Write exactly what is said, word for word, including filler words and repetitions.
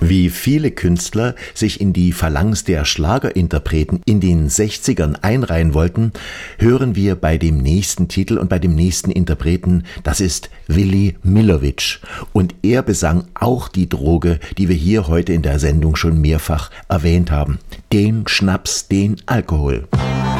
Wie viele Künstler sich in die Phalanx der Schlagerinterpreten in den sechzigern einreihen wollten, hören wir bei dem nächsten Titel und bei dem nächsten Interpreten. Das ist Willy Millowitsch. Und er besang auch die Droge, die wir hier heute in der Sendung schon mehrfach erwähnt haben. Den Schnaps, den Alkohol.